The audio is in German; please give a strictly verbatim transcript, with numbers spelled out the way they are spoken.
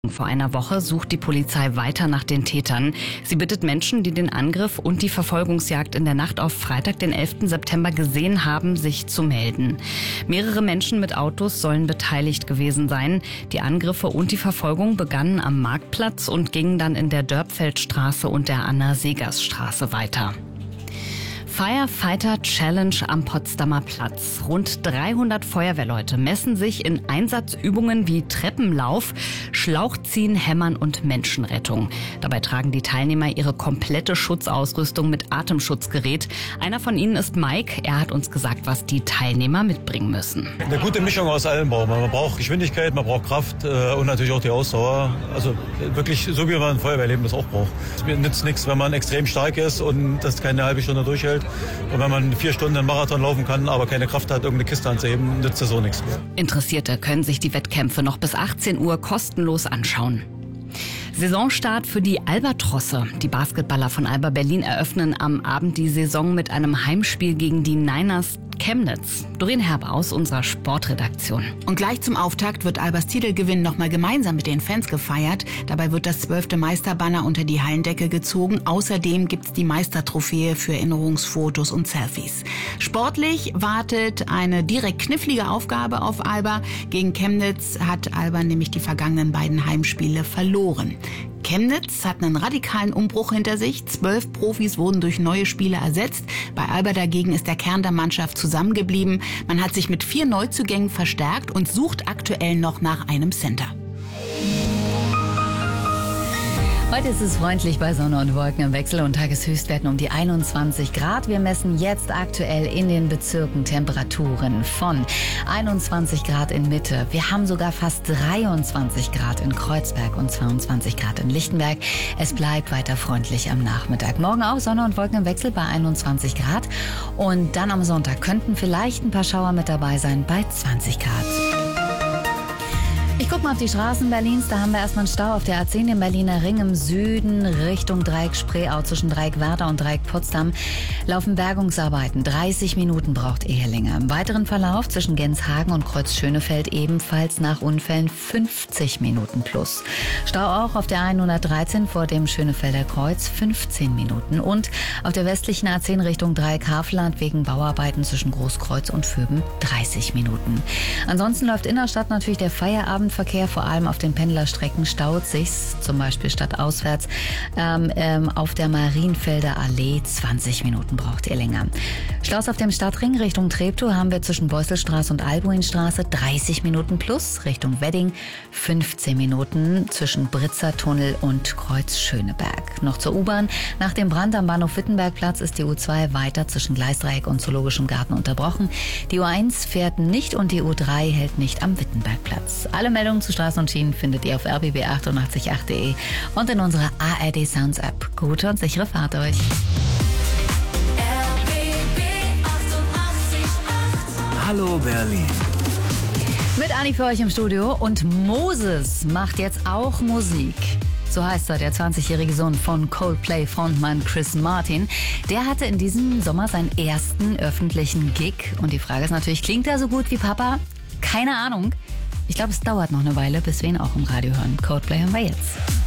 Vor einer Woche sucht die Polizei weiter nach den Tätern. Sie bittet Menschen, die den Angriff und die Verfolgungsjagd in der Nacht auf Freitag, den elften September gesehen haben, sich zu melden. Mehrere Menschen mit Autos sollen beteiligt gewesen sein. Die Angriffe und die Verfolgung begannen am Marktplatz und gingen dann in der Dörpfeldstraße und der Anna-Segers-Straße weiter. Firefighter Challenge am Potsdamer Platz. Rund dreihundert Feuerwehrleute messen sich in Einsatzübungen wie Treppenlauf, Schlauchziehen, Hämmern und Menschenrettung. Dabei tragen die Teilnehmer ihre komplette Schutzausrüstung mit Atemschutzgerät. Einer von ihnen ist Mike. Er hat uns gesagt, was die Teilnehmer mitbringen müssen. Eine gute Mischung aus allem braucht man. Man braucht Geschwindigkeit, man braucht Kraft äh, und natürlich auch die Ausdauer. Also wirklich so, wie man ein Feuerwehrleben das auch braucht. Es nützt nichts, wenn man extrem stark ist und das keine halbe Stunde durchhält. Und wenn man vier Stunden einen Marathon laufen kann, aber keine Kraft hat, irgendeine Kiste anzuheben, nützt das auch nichts. Interessierte können sich die Wettkämpfe noch bis achtzehn Uhr kostenlos anschauen. Saisonstart für die Albatrosse. Die Basketballer von Alba Berlin eröffnen am Abend die Saison mit einem Heimspiel gegen die Niners Chemnitz. Doreen Herb aus unserer Sportredaktion. Und gleich zum Auftakt wird Albas Titelgewinn nochmal gemeinsam mit den Fans gefeiert. Dabei wird das zwölfte Meisterbanner unter die Hallendecke gezogen. Außerdem gibt's die Meistertrophäe für Erinnerungsfotos und Selfies. Sportlich wartet eine direkt knifflige Aufgabe auf Alba. Gegen Chemnitz hat Alba nämlich die vergangenen beiden Heimspiele verloren. Chemnitz hat einen radikalen Umbruch hinter sich. Zwölf Profis wurden durch neue Spieler ersetzt. Bei Alba dagegen ist der Kern der Mannschaft zusammengeblieben. Man hat sich mit vier Neuzugängen verstärkt und sucht aktuell noch nach einem Center. Heute ist es freundlich bei Sonne und Wolken im Wechsel und Tageshöchstwerten um die einundzwanzig Grad. Wir messen jetzt aktuell in den Bezirken Temperaturen von einundzwanzig Grad in Mitte. Wir haben sogar fast dreiundzwanzig Grad in Kreuzberg und zweiundzwanzig Grad in Lichtenberg. Es bleibt weiter freundlich am Nachmittag. Morgen auch Sonne und Wolken im Wechsel bei einundzwanzig Grad. Und dann am Sonntag könnten vielleicht ein paar Schauer mit dabei sein bei zwanzig Grad. Ich guck mal auf die Straßen Berlins. Da haben wir erstmal einen Stau auf der A zehn, den Berliner Ring im Süden Richtung Dreieck Spreeau zwischen Dreieck Werder und Dreieck Potsdam. Laufen Bergungsarbeiten. dreißig Minuten braucht Ehelinger. Im weiteren Verlauf zwischen Genshagen und Kreuz Schönefeld ebenfalls nach Unfällen fünfzig Minuten plus. Stau auch auf der hundertdreizehn vor dem Schönefelder Kreuz fünfzehn Minuten. Und auf der westlichen A zehn Richtung Dreieck Havelland wegen Bauarbeiten zwischen Großkreuz und Vöben dreißig Minuten. Ansonsten läuft Innerstadt natürlich der Feierabend Verkehr, vor allem auf den Pendlerstrecken staut sich's, zum Beispiel stadtauswärts ähm, ähm, auf der Marienfelder Allee zwanzig Minuten braucht ihr länger. Staus auf dem Stadtring Richtung Treptow haben wir zwischen Beuselstraße und Albuinstraße dreißig Minuten plus, Richtung Wedding fünfzehn Minuten zwischen Britzer Tunnel und Kreuz Schöneberg. Noch zur U-Bahn. Nach dem Brand am Bahnhof Wittenbergplatz ist die U zwei weiter zwischen Gleisdreieck und Zoologischem Garten unterbrochen. Die U eins fährt nicht und die U drei hält nicht am Wittenbergplatz. Alle Meldungen zu Straßen und Schienen findet ihr auf r b b achtundachtzig punkt acht punkt de und in unserer A R D Sounds App. Gute und sichere Fahrt euch. R B B achtundachtzig Komma acht. Hallo Berlin. Mit Anni für euch im Studio und Moses macht jetzt auch Musik. So heißt er, der zwanzigjährige Sohn von Coldplay-Frontmann Chris Martin. Der hatte in diesem Sommer seinen ersten öffentlichen Gig. Und die Frage ist natürlich, klingt er so gut wie Papa? Keine Ahnung. Ich glaube, es dauert noch eine Weile, bis wir ihn auch im Radio hören. Coldplay haben wir jetzt.